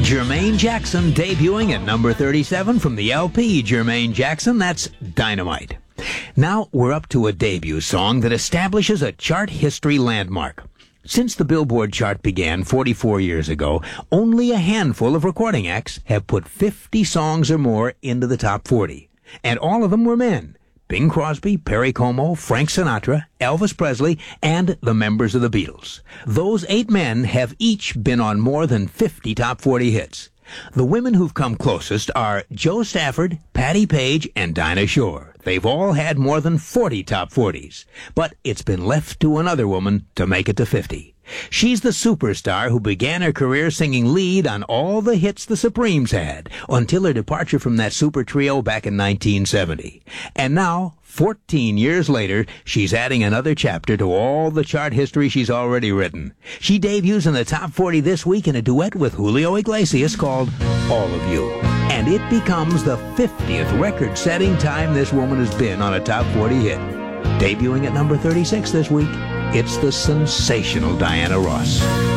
Jermaine Jackson debuting at number 37 from the LP Jermaine Jackson. That's Dynamite. Now we're up to a debut song that establishes a chart history landmark. Since the Billboard chart began 44 years ago, only a handful of recording acts have put 50 songs or more into the top 40. And all of them were men. Bing Crosby, Perry Como, Frank Sinatra, Elvis Presley, and the members of the Beatles. Those 8 men have each been on more than 50 top 40 hits. The women who've come closest are Jo Stafford, Patti Page, and Dinah Shore. They've all had more than 40 top 40s. But it's been left to another woman to make it to 50. She's the superstar who began her career singing lead on all the hits the Supremes had, until her departure from that super trio back in 1970. And now, 14 years later, she's adding another chapter to all the chart history she's already written. She debuts in the top 40 this week in a duet with Julio Iglesias called All of You. And it becomes the 50th record-setting time this woman has been on a top 40 hit. Debuting at number 36 this week, it's the sensational Diana Ross.